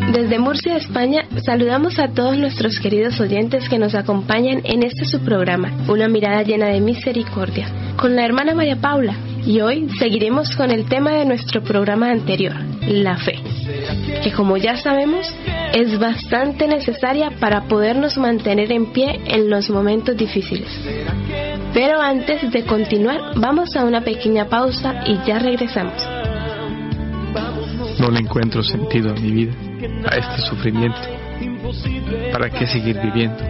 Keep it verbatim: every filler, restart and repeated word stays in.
Desde Murcia, España, saludamos a todos nuestros queridos oyentes que nos acompañan en este su programa, Una mirada llena de misericordia, con la hermana María Paula. Y hoy seguiremos con el tema de nuestro programa anterior, la fe, que como ya sabemos, es bastante necesaria para podernos mantener en pie en los momentos difíciles. Pero antes de continuar, vamos a una pequeña pausa y ya regresamos. No le encuentro sentido a mi vida, a este sufrimiento. ¿Para qué seguir viviendo?